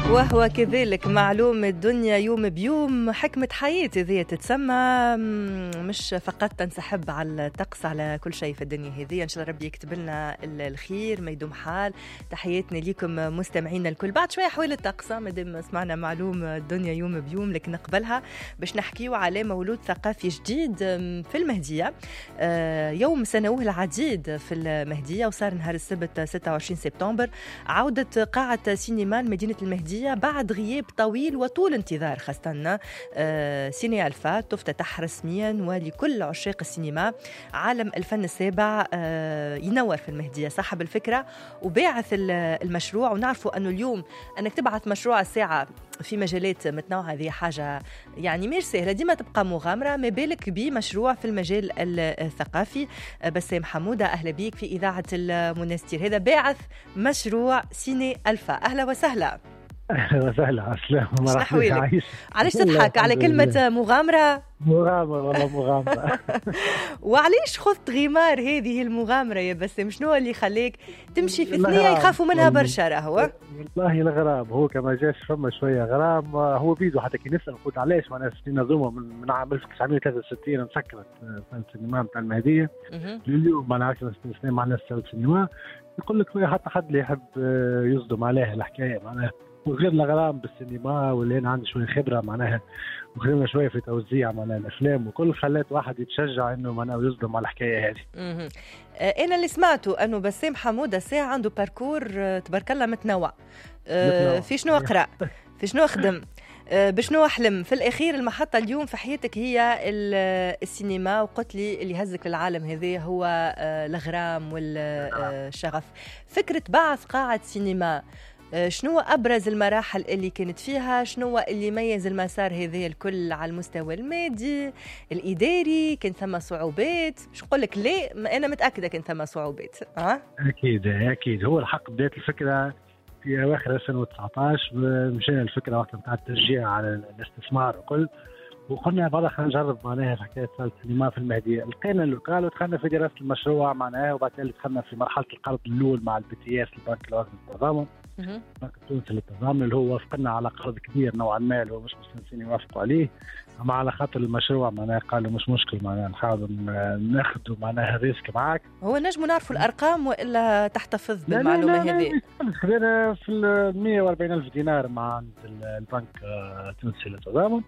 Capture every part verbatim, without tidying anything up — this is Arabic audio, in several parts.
وهو كذلك معلوم الدنيا يوم بيوم. حكمة حياة هذه تتسمى، مش فقط تنسحب على الطقس على كل شيء في الدنيا هذه. إن شاء الله ربي يكتب لنا الخير ما يدوم حال. تحياتنا لكم مستمعينا الكل. بعد شوية حوالي الطقس مادام سمعنا معلوم الدنيا يوم بيوم، لكن قبلها باش نحكيو على مولود ثقافي جديد في المهدية. يوم سنوه العديد في المهدية، وصار نهار السبت ستة وعشرين سبتمبر عودة قاعة سينما مدينة المهدية بعد غياب طويل وطول انتظار. خاصة آه سيني ألفا تفتتح رسميا، ولكل عشاق السينما عالم الفن السابع آه ينور في المهدية. صاحب الفكرة وباعث المشروع، ونعرفوا أنه اليوم أنك تبعث مشروع الساعة في مجالات متنوعة هذه حاجة يعني مش سهلة، ديما تبقى مغامرة، ما بالك بمشروع في المجال الثقافي. بسام حمودة أهلا بيك في إذاعة المنستير. هذا باعث مشروع سيني ألفا، أهلا وسهلا. أهلا وسهلا. أسلام مرحبا. علاش تضحك على كلمة مغامرة؟ مغامرة والله مغامرة. وعليش خذت غمار هذه المغامرة يا بسام؟ شنو اللي خليك تمشي في ثنية يخافوا منها برشا؟ راهو والله الغرام هو كما جاش فما شوية غرام. هو بيدو حتى كي نسأل قلت علاش معناها سنين نظومة من, من عام ألف وتسعمية وثلاثة وستين مسكرت السينما نتاع المهدية لليوم معناها عشر سنين مع الناس السينما. يقول لك حتى حد اللي يحب يصدم عليه الحكاية معناها وغير الغرام بالسينما، واللي انا عندي شويه خبره معناها وخبره شويه في توزيع معناها الافلام وكل، خلات واحد يتشجع انه معناها يصدم على الحكايه هذه. اها انا اللي سمعته انه بسام حموده ساعه عنده باركور تبارك الله متنوع. أه في شنو اقرا، في شنو اخدم، أه بشنو احلم. في الاخير المحطه اليوم في حياتك هي السينما، وقلت لي اللي هزك للعالم هذا هو أه الغرام والشغف. فكره بعث قاعه سينما، شنو أبرز المراحل اللي كانت فيها؟ شنو اللي ميز المسار هذا الكل على المستوى المادي الإداري؟ كان ثم صعوبات؟ مش نقول لك ليه، أنا متأكدة كان ثم صعوبات. أه؟ أكيد أكيد. هو الحق بداية الفكرة في أواخر ألفين وتسعة عشر، مشينا الفكرة وقت نتاع التشجيع على الاستثمار وكل، وقلنا بعد خلينا نجرب معناها حكاية السينما في المهدية. لقينا اللوكال ودخلنا في دراسة المشروع معناها، وبعد ذلك دخلنا في مرحلة القرض الأول مع البي تي اس البنك الوطني للتضامن. البنك التونسي للتضامن اللي هو وافقنا على قرض كبير نوعا ما اللي هو مش مستنسين يوافقوا عليه، اما على خاطر المشروع معناها قالوا مش مشكل معناها نحاول ناخذوا معناها ريسك معاك. هو نجموا نعرفوا الارقام والا تحتفظ بالمعلومه هذه؟ خذينا في مية وأربعين ألف دينار مع عند البنك التونسي للتضامن،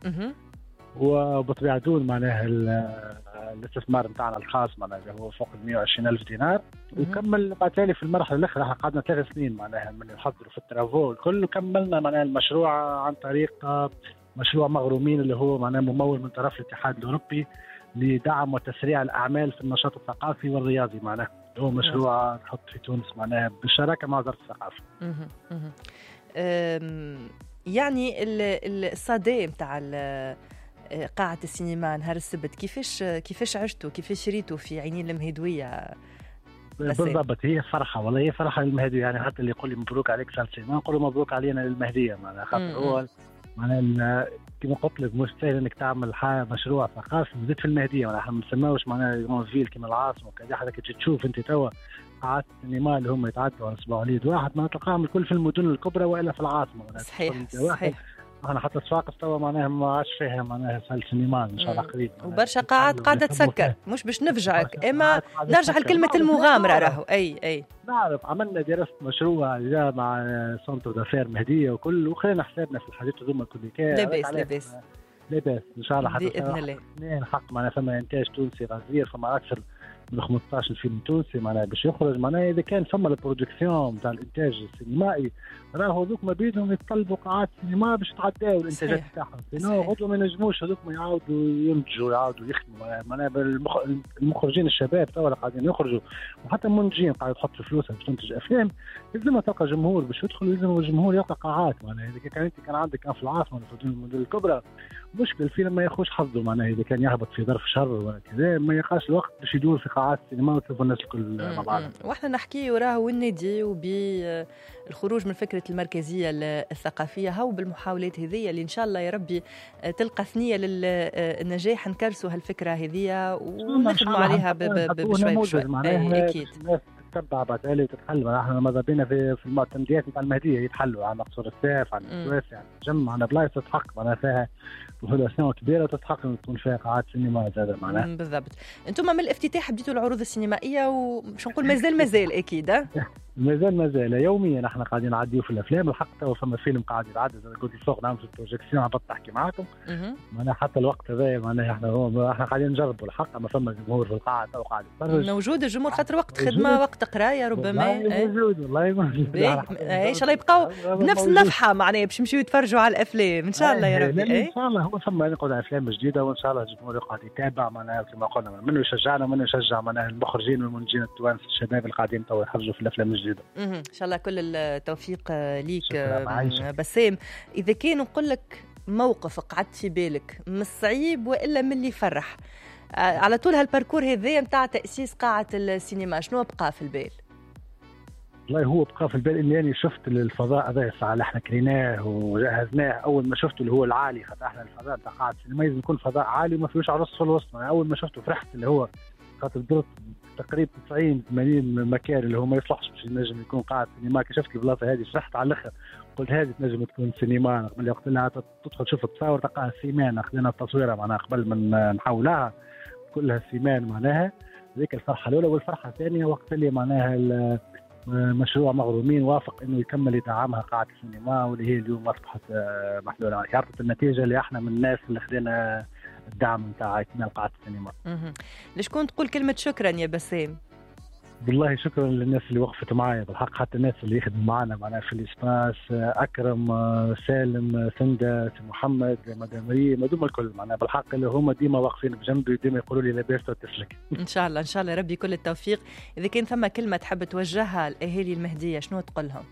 وبطبيعة دون معناها الاستثمار نتاعنا الخاص معناها هو فوق مية وعشرين ألف دينار. وكمل بعد ذلك في المرحلة الأخرى احنا قعدنا ثلاث سنين معناها من نحضر في الترافو الكل، وكملنا معناها المشروع عن طريق مشروع مغرومين اللي هو معناها ممول من طرف الاتحاد الأوروبي لدعم وتسريع الأعمال في النشاط الثقافي والرياضي معناها. هو مشروع نحط في تونس معناها بالشراكة مع وزارة الثقافة. يعني الصدى متاع قاعة السينما نهار السبت كيفاش كيفاش عشتوا، كيفاش ريتوا في عينين المهدوية؟ بالضبط هي فرحة والله، هي فرحة للمهدوية يعني. حتى اللي يقول لي مبروك عليك صار سينما نقول له مبروك علينا للمهدية معناها، خاطر هو معناها كما قلت لك مش سهل انك تعمل حاجة مشروع ثقافي زيد في المهدية معناها. احنا ما نسموش معناها فيل كما العاصمة وكذا، حتى كي تشوف انت توا قاعات السينما اللي هم يتعدوا على اسبوع وليد واحد ما تلقاهم الكل في المدن الكبرى والا في العاصمة. صحيح صحيح. انا حتى الصفاقس توا معناها ما عادش فيها معناها سال سينما ان شاء الله قريب، وبرشا قاعات قاعده تسكر. مش باش نفجعك اما نرجع لكلمه المغامره راهو. اي اي نعرف عملنا دراسه مشروع مع سنتر دافير مهديه وكل، وخلينا حسابنا في الحاجات هذوما كل كان لاباس لاباس لاباس ان شاء الله حتى باذن الله. الحق معناها فما انتاج تونسي غزير، فما اكثر من خمسطاش فيلم تونسي معناها باش يخرج معناها. اذا كان ثم البرودكسيون نتاع الانتاج السينمائي راهو هذوك ما بيدهم يتطلبوا قاعات سينما باش يتعداو الانتاجات تاعهم، لانه غدوه ما ينجموش هذوك ما يعاودوا ينتجوا يعاودوا يخدموا معناها. المخرجين الشباب توا قاعدين يخرجوا، وحتى المنتجين قاعد يحطوا فلوسهم باش تنتج افلام، لازم تلقى جمهور باش يدخل، لازم الجمهور يلقى قاعات معناها. اذا كان انت كان عندك كان في العاصمه في المدن الكبرى مشكل الفيلم ما ياخوش حظه معناها، اذا كان يهبط في ظرف شهر ولا كذا ما يلقاش الوقت باش يدور في قاعات السينما وتشوفوا الناس الكل مع بعض. واحنا نحكي وراه والنادي وبالخروج من فكره المركزيه الثقافيه هاو بالمحاولات هذه اللي ان شاء الله يا ربي تلقى ثنيه للنجاح، نكرسوا هالفكره هذه ونخدموا عليها بشوي بشوي. اكيد تتبع بعتالي وتتحل. احنا ماذا بينا في في المعتمديات نتاع المهديه يتحلوا على مقصور السيف على الواسع على الجم على بلايص تتحقق معناها فيها بوبولاسيون كبيره وتتحقق ان تكون فيها قاعات سينما زاده معناها. بالضبط. انتم من الافتتاح بديتوا العروض السينمائيه ومش نقول مازال مازال اكيد مازال مازال يوميا احنا قاعدين نعديو في الافلام. الحق تو فما فيلم قاعد يتعدى اذا كنت فوق نعمل في البروجيكسيون عبط تحكي معاكم معناها حتى الوقت هذا معناها احنا هو احنا قاعدين نجربوا الحق ما فما جمهور في القاعه تو قاعد يتفرج موجود الجمهور خاطر وقت خدمه وقت قرايه ربما موجود والله موجود ان شاء الله يبقوا بنفس النفحه معناها باش يمشيو يتفرجوا على الافلام ان شاء الله يا ربي. ان شاء الله هو فما نقعد على افلام جديده وان شاء الله الجمهور يقعد يتابع معناها كما قلنا منه يشجعنا منه يشجع معناها المخرجين والمنتجين التوانسه الشباب اللي قاعدين تو يخرجوا في الافلام الجديده. ان شاء الله كل التوفيق ليك بسام. اذا كان نقول لك موقف قعدت في بالك من الصعيب والا من اللي يفرح على طول هالباركور هذايا نتاع تاسيس قاعه السينما شنو بقى في البال؟ والله هو بقى في البال اني يعني شفت الفضاء هذا الساعه اللي احنا كريناه وجهزناه اول ما شفته اللي هو العالي خاطر احنا الفضاء تاع قاعه السينما لازم يكون فضاء عالي وما فيهوش عرس في الوسط. اول ما شفته فرحت اللي هو خاطر درت تقريبا تسعين ثمانين مكان اللي هو ما يصلحش باش ينجم يكون قاعه سينما. كي شفت البلاصه هذه فرحت على الاخر قلت هذه تنجم تكون سينما. قبل وقت لها تدخل تشوف التصاور تلقاها سيمان خذينا التصويره معناها قبل من نحولها كلها سيمان معناها ذيك الفرحه الاولى. والفرحه الثانيه وقت اللي معناها مشروع مغرومين وافق انه يكمل يدعمها قاعه السينما واللي هي اليوم اصبحت محلوله. عرفت النتيجه اللي احنا من الناس اللي خذينا الدعم نتاع اكمال قاعه السينما. ليش كنت تقول كلمه شكرا يا بسام؟ بالله شكرا للناس اللي وقفت معايا بالحق حتى الناس اللي يخدموا معنا معنا في الاسباس اكرم سالم سندة محمد مدام مريم هذوما الكل معنا بالحق اللي هما ديما واقفين بجنبي وديما يقولوا لي لاباس تسلك. ان شاء الله ان شاء الله ربي كل التوفيق. اذا كان ثم كلمه تحب توجهها لاهالي المهديه شنو تقول لهم؟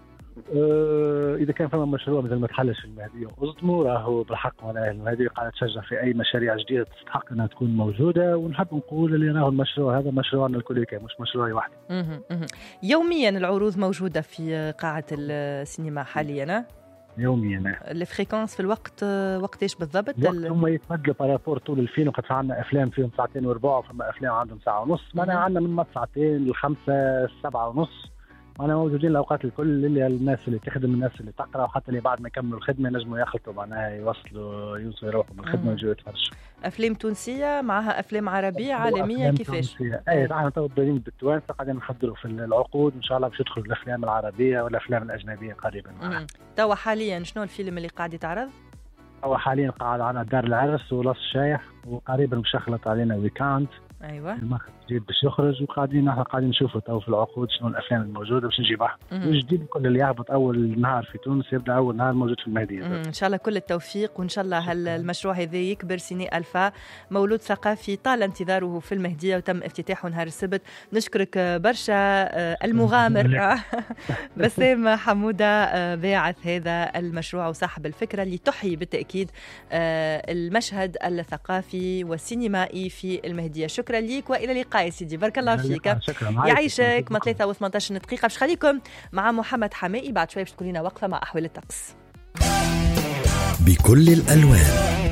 أه إذا كان فما مشروع مثل ما تحلش في المهدية وأصدموا راهو بالحق معناها المهدية قاعدة تشجع في أي مشاريع جديدة تستحق أنها تكون موجودة. ونحب نقول اللي راهو المشروع هذا مشروعنا الكل كان مش مشروعي وحدي. يوميا العروض موجودة في قاعة السينما حاليا؟ يوميا. الفريكونس في الوقت وقتاش بالضبط؟ الوقت هم يتبدلوا بارابور طول الفيلم. قد عندنا أفلام فيهم ساعتين وربع فما أفلام عندهم ساعة ونص معناها عندنا من ساعتين لخمسة سبعة ونص. أنا موجودين الأوقات الكل اللي الناس اللي تخدم الناس اللي تقرأ وحتى اللي بعد ما يكملوا الخدمة نجموا يخلطوا معناها يوصلوا يوصلوا يروحوا من الخدمة ويجوا يتفرجوا. أفلام تونسية معها أفلام عربية عالمية كيفاش؟ أي نحن تو بدايين بالتوانسة قاعدين نحضروا في العقود إن شاء الله باش يدخلوا الأفلام العربية والأفلام الأجنبية قريبا. توا حاليا شنو الفيلم اللي قاعد يتعرض؟ توا حاليا قاعد على دار العرس ولاص الشايح وقريبا باش يخلط علينا ويكاند. ايوه المخرج جديد باش يخرج وقاعدين نحن قاعدين نشوفوا تو في العقود شنو الافلام الموجوده باش نجيبها. والجديد كل اللي يهبط اول نهار في تونس يبدا اول نهار موجود في المهديه. ان شاء الله كل التوفيق وان شاء الله هالمشروع هذا يكبر. سيني الفا مولود ثقافي طال انتظاره في المهديه وتم افتتاحه نهار السبت. نشكرك برشا المغامر بسام حموده باعث هذا المشروع وصاحب الفكره اللي تحيي بالتاكيد المشهد الثقافي والسينمائي في المهديه. شكرا ليك والى اللقاء يا سيدي. بارك الله فيك. يعيشك ما ثلاثة وثمانية عشر دقيقه باش خليكم مع محمد حمائي. بعد شوي باش تكون لنا وقفه مع احوال الطقس بكل الالوان.